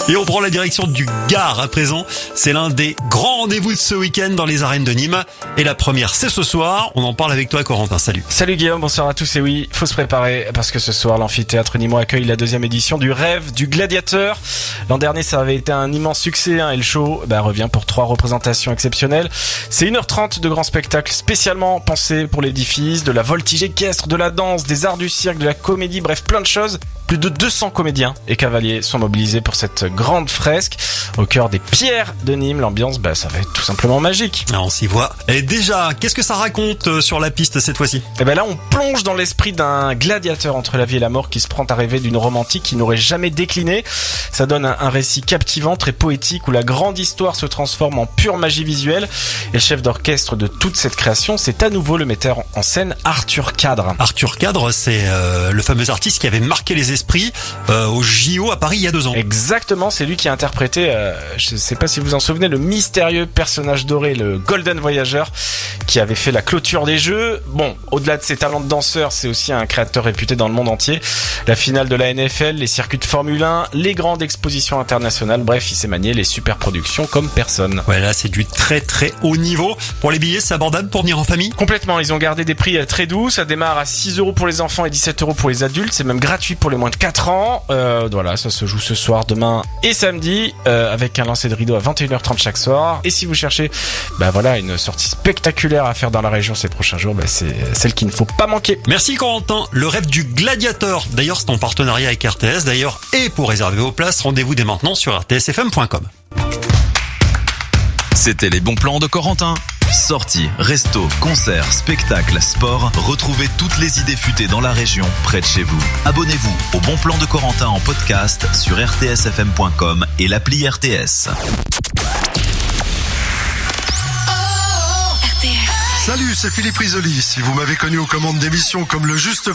Et on prend la direction du Gard à présent. C'est l'un des grands rendez-vous de ce week-end dans les arènes de Nîmes. Et la première, c'est ce soir. On en parle avec toi, Corentin. Salut. Salut Guillaume, bonsoir à tous. Et oui, faut se préparer parce que ce soir, l'amphithéâtre nîmois accueille la deuxième édition du Rêve du Gladiateur. L'an dernier, ça avait été un immense succès et le show revient pour 3 représentations exceptionnelles. C'est 1h30 de grands spectacles spécialement pensés pour l'édifice, de la voltige équestre, de la danse, des arts du cirque, de la comédie, bref, plein de choses. Plus de 200 comédiens et cavaliers sont mobilisés pour cette grande fresque au cœur des pierres de Nîmes. L'ambiance, ça va être tout simplement magique. Ah, on s'y voit. Et déjà, qu'est-ce que ça raconte sur la piste cette fois-ci ? Là, on plonge dans l'esprit d'un gladiateur entre la vie et la mort qui se prend à rêver d'une romantique qui n'aurait jamais décliné. Ça donne un récit captivant, très poétique, où la grande histoire se transforme en pure magie visuelle. Et le chef d'orchestre de toute cette création, c'est à nouveau le metteur en scène Arthur Cadre. Arthur Cadre, c'est le fameux artiste qui avait marqué les esprits au JO à Paris il y a 2 ans. Exactement, c'est lui qui a interprété, je sais pas si vous en souvenez, le mystérieux personnage doré, le Golden Voyageur, qui avait fait la clôture des Jeux. Bon, au-delà de ses talents de danseur, c'est aussi un créateur réputé dans le monde entier. La finale de la NFL, les circuits de Formule 1, les grandes expositions internationales, bref, il sait manier les super productions comme personne. Ouais, là, c'est du très très haut niveau. Pour les billets, c'est abordable pour venir en famille ? Complètement, ils ont gardé des prix très doux. Ça démarre à 6€ pour les enfants et 17€ pour les adultes. C'est même gratuit pour les moins de 4 ans. Voilà, ça se joue ce soir, demain et samedi, avec un lancer de rideau à 21h30 chaque soir. Et si vous cherchez, une sortie spectaculaire à faire dans la région ces prochains jours, c'est celle qu'il ne faut pas manquer. Merci Corentin. Le Rêve du Gladiateur, d'ailleurs, c'est en partenariat avec RTS, d'ailleurs, et pour réserver vos places, rendez-vous dès maintenant sur rtsfm.com. C'était les bons plans de Corentin. Sorties, restos, concerts, spectacles, sport. Retrouvez toutes les idées futées dans la région, près de chez vous. Abonnez-vous au Bon Plan de Corentin en podcast sur rtsfm.com et l'appli RTS. Salut, c'est Philippe Risoli. Si vous m'avez connu aux commandes d'émissions comme Le Juste